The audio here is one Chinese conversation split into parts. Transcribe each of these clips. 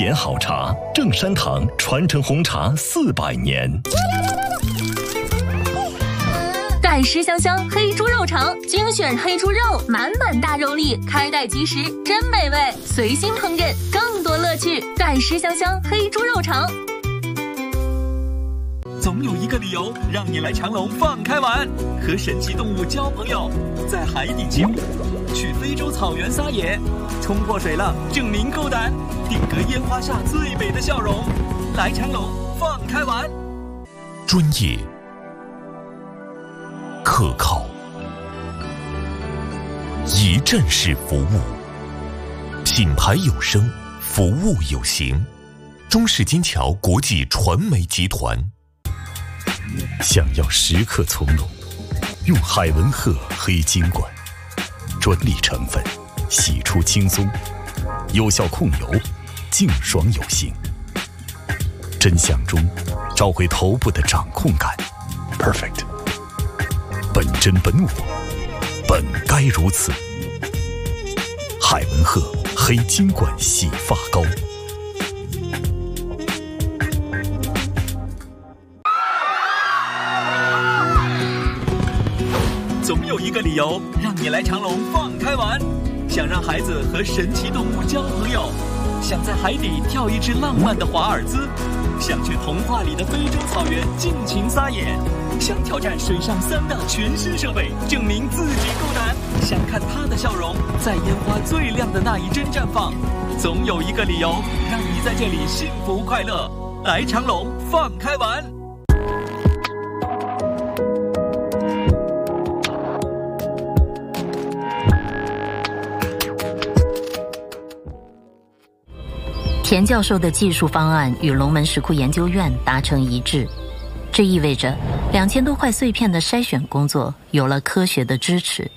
年好茶，正山堂传承红茶400年。 盖世香香黑猪肉肠，精选黑猪肉，满满大肉粒，开袋即食，真美味，随心烹饪，更多乐趣。盖世香香黑猪肉肠。 总有一个理由让你来长隆放开玩，和神奇动物交朋友，在海底起舞，去非洲草原撒野，冲破水浪证明够胆，定格烟花下最美的笑容。来长隆放开玩。 专业、可靠、一站式服务，品牌有声，服务有形。中式金桥国际传媒集团。 想要时刻从容，用海文赫黑金管，专利成分，洗出轻松，有效控油，净爽有型。真相中找回头部的掌控感 ，perfect。本真本我，本该如此。海文赫黑金管洗发膏。 总有一个理由让你来长隆放开玩，想让孩子和神奇动物交朋友，想在海底跳一支浪漫的华尔兹，想去童话里的非洲草原尽情撒野，想挑战水上3大全新设备，证明自己够胆，想看他的笑容在烟花最亮的那一帧绽放。总有一个理由让你在这里幸福快乐。来长隆放开玩。 田教授的技术方案与龙门石窟研究院达成一致，这意味着2000多块碎片的筛选工作有了科学的支持。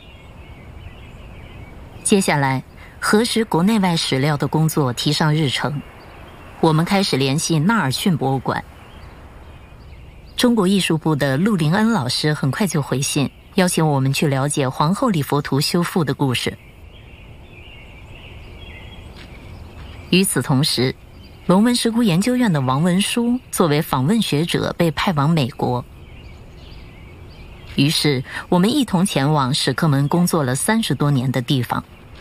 接下来，核实国内外史料的工作提上日程，我们开始联系纳尔逊博物馆。中国艺术部的陆林恩老师很快就回信，邀请我们去了解皇后礼佛图修复的故事。与此同时，龙门石窟研究院的王文书作为访问学者被派往美国。于是我们一同前往史克门工作了30多年的地方。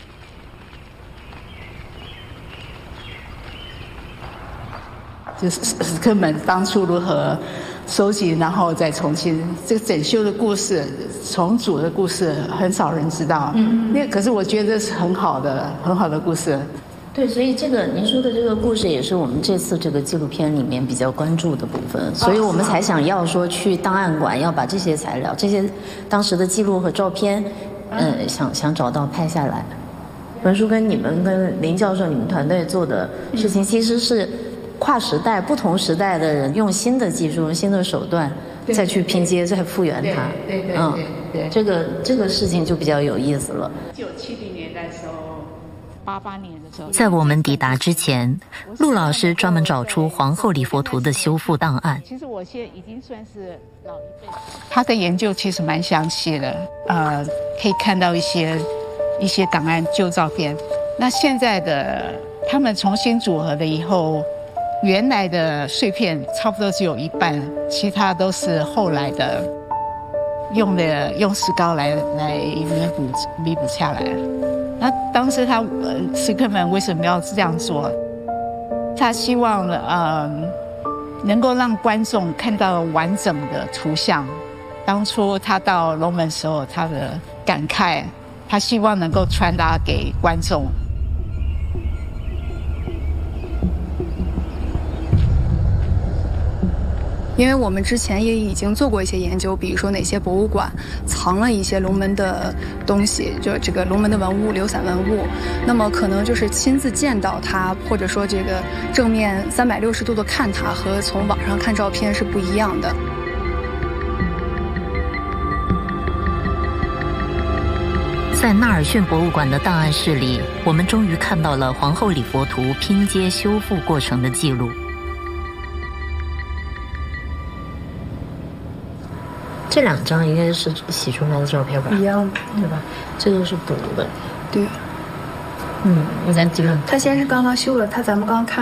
就是史克门当初如何收集，然后再重新这个整修的故事、重组的故事，很少人知道。可是我觉得是很好的故事。 对，所以您说的这个故事也是我们这次这个纪录片里面比较关注的部分，所以我们才想要说去档案馆要把这些材料、这些当时的记录和照片，想找到拍下来。文书跟你们跟林教授你们团队做的事情，其实是跨时代、不同时代的人用新的技术、用新的手段再去拼接、再复原它。对，这个事情就比较有意思了。 1970年代的时候。88年的时候， 在我们抵达之前，陆老师专门找出皇后礼佛图的修复档案。 其实我现在已经算是老一辈，他的研究其实蛮详细的，可以看到一些档案、旧照片。那现在的他们重新组合了以后，原来的碎片差不多只有一半，其他都是后来的用石膏来弥补下来。那当时史克门为什么要这样做？他希望能够让观众看到完整的图像。当初他到龙门时候，他的感慨，他希望能够传达给观众。 因为我们之前也已经做过一些研究，比如说哪些博物馆藏了一些龙门的东西，就这个龙门的文物、流散文物，那么可能就是亲自见到它，或者说这个正面360度的看它，和从网上看照片是不一样的。 在纳尔逊博物馆的档案室里，我们终于看到了皇后礼佛图拼接修复过程的记录。这2张应该是洗出来的照片吧？ 一样， 对吧？这个是补的。 对。 我咱这个。 他先是刚刚修了，咱们刚刚看。